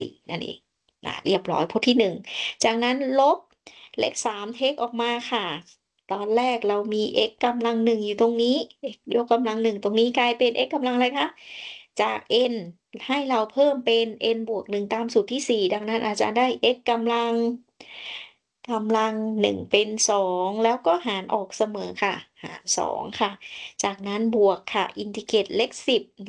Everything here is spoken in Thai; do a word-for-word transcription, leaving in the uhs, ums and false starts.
นั่นเองอ่าเรียบร้อยพจน์ที่หนึ่งจากนั้นลบเลขสามเทกออกมาค่ะตอนแรกเรามี x กำลังหนึ่งอยู่ตรงนี้ x ยกกำลังหนึ่งตรงนี้กลายเป็น x กำลังอะไรคะจาก n ให้เราเพิ่มเป็น n บวกหนึ่งตามสูตรที่สี่ดังนั้นอาจารย์ได้ x กำลังกำลังหนึ่งเป็นสองแล้วก็หารออกเสมอค่ะหารสองค่ะจากนั้นบวกค่ะอินทิเกรตเลขสิบ